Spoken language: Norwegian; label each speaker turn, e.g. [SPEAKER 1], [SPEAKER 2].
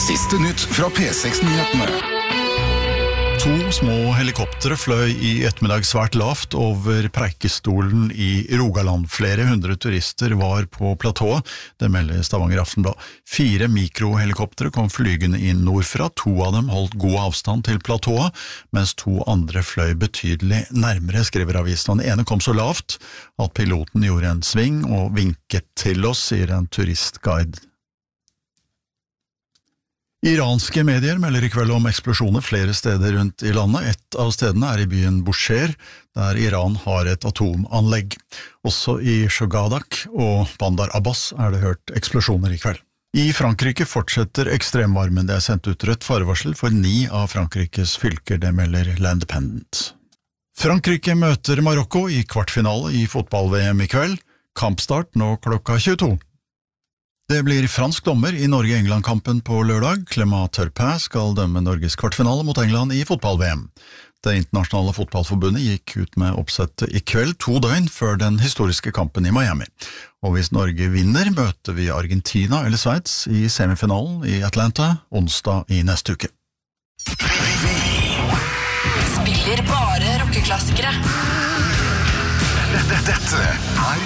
[SPEAKER 1] Siste nytt fra P6-nyhetene.
[SPEAKER 2] 2 små helikoptere fløy i ettermiddag svært lavt over Preikestolen i Rogaland. Flere hundre turister var på platået, det melder Stavanger Aftenblad. 4 mikrohelikoptere kom flygende inn nordfra, 2 av dem holdt god avstand til platået, mens 2 andre fløy betydelig nærmere, skriver avisen. Den ene kom så lavt at piloten gjorde en sving og vinket til oss, sier en turistguide. Iranske medier melder i kveld om eksplosjoner flere steder rundt i landet. Et av stedene i byen Bushehr, der Iran har et atomanlegg. Også i Shogadak og Bandar Abbas det hørt eksplosjoner i kveld. I Frankrike fortsetter ekstremvarmen. Det sendt ut rødt farevarsel for 9 av Frankrikes fylker, det melder L'Independent. Frankrike møter Marokko i kvartfinale i fotball-VM i kveld. Kampstart nå klokka 22. Det blir fransk dommer i Norge-England-kampen på lørdag. Clément Turpin skal dømme Norges kvartfinale mot England i fotball-VM. Det internasjonale fotballforbundet gikk ut med oppsettet i kveld 2 døgn før den historiske kampen i Miami. Og hvis Norge vinner, møter vi Argentina eller Sveits i semifinalen i Atlanta onsdag i neste uke.
[SPEAKER 3] Spiller bare rockeklassikere.
[SPEAKER 1] Dette